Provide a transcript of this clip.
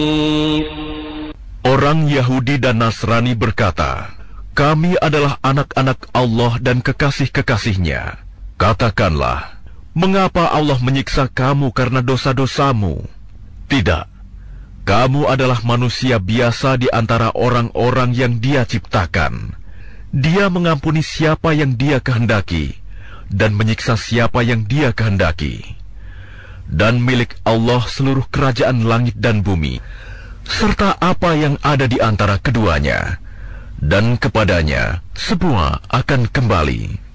Orang Yahudi dan Nasrani berkata, "Kami adalah anak-anak Allah dan kekasih-kekasih-Nya." Katakanlah, mengapa Allah menyiksa kamu karena dosa-dosamu? Tidak, kamu adalah manusia biasa di antara orang-orang yang Dia ciptakan. Dia mengampuni siapa yang Dia kehendaki dan menyiksa siapa yang Dia kehendaki. Dan milik Allah seluruh kerajaan langit dan bumi, serta apa yang ada di antara keduanya, dan kepadanya semua akan kembali.